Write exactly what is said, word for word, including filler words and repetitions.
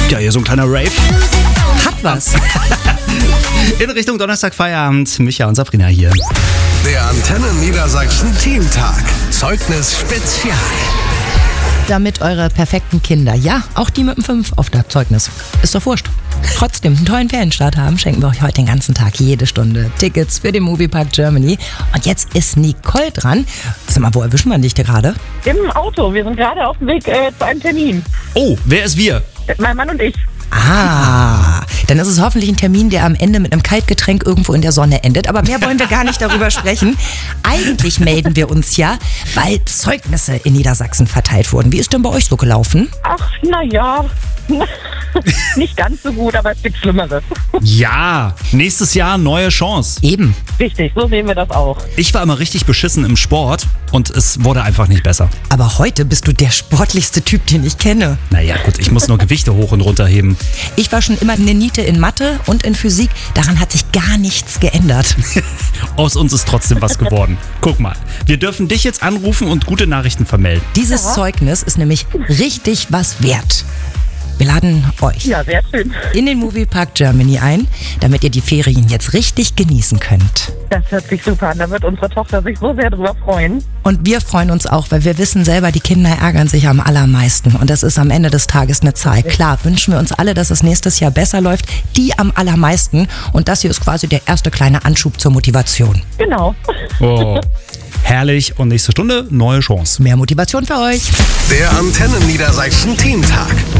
Ja, hier so ein kleiner Rave. Hat was. In Richtung Donnerstag Feierabend. Micha und Sabrina hier. Der Antenne Niedersachsen Teamtag. Zeugnis Spezial. Damit eure perfekten Kinder, ja, auch die mit dem fünf auf der Zeugnis, ist doch wurscht, trotzdem einen tollen Ferienstart haben, schenken wir euch heute den ganzen Tag, jede Stunde Tickets für den Moviepark Germany. Und jetzt ist Nicole dran. Sag mal, wo erwischen wir dich denn gerade? Im Auto. Wir sind gerade auf dem Weg äh, zu einem Termin. Oh, wer ist wir? Mein Mann und ich. Ah, dann ist es hoffentlich ein Termin, der am Ende mit einem Kaltgetränk irgendwo in der Sonne endet. Aber mehr wollen wir gar nicht darüber sprechen. Eigentlich melden wir uns ja, weil Zeugnisse in Niedersachsen verteilt wurden. Wie ist denn bei euch so gelaufen? Ach, naja. Nicht ganz so gut, aber es gibt Schlimmeres. Ja, nächstes Jahr neue Chance. Eben. Richtig, so sehen wir das auch. Ich war immer richtig beschissen im Sport und es wurde einfach nicht besser. Aber heute bist du der sportlichste Typ, den ich kenne. Naja, gut, ich muss nur Gewichte hoch und runter heben. Ich war schon immer eine Niete in Mathe und in Physik. Daran hat sich gar nichts geändert. Aus uns ist trotzdem was geworden. Guck mal, wir dürfen dich jetzt anrufen und gute Nachrichten vermelden. Dieses Ja. Zeugnis ist nämlich richtig was wert. Wir laden euch Ja, sehr schön. in den Moviepark Germany ein, damit ihr die Ferien jetzt richtig genießen könnt. Das hört sich super an. Da wird unsere Tochter sich so sehr drüber freuen. Und wir freuen uns auch, weil wir wissen selber, die Kinder ärgern sich am allermeisten. Und das ist am Ende des Tages eine Zahl. Klar, wünschen wir uns alle, dass es nächstes Jahr besser läuft. Die am allermeisten. Und das hier ist quasi der erste kleine Anschub zur Motivation. Genau. Oh, herrlich. Und nächste Stunde neue Chance. Mehr Motivation für euch. Der Antenne Niedersachsen Teamtag.